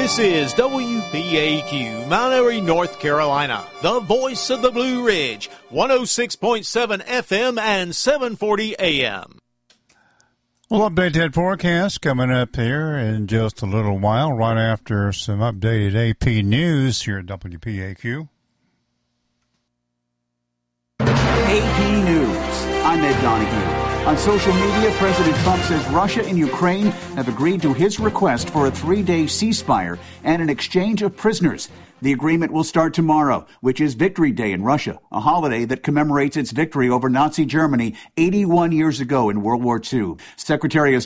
This is WPAQ, Mount Airy, North Carolina, the voice of the Blue Ridge, 106.7 FM and 740 AM. We'll update that forecast coming up here in just a little while, right after some updated AP news here at WPAQ. AP News. I'm Ed Donahue. On social media, President Trump says Russia and Ukraine have agreed to his request for a 3-day ceasefire and an exchange of prisoners. The agreement will start tomorrow, which is Victory Day in Russia, a holiday that commemorates its victory over Nazi Germany 81 years ago in World War II. Secretary of